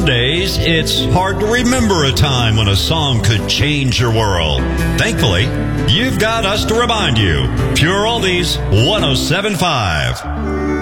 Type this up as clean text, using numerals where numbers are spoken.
Days, it's hard to remember a time when a song could change your world. Thankfully, you've got us to remind you. Pure Oldies 107.5.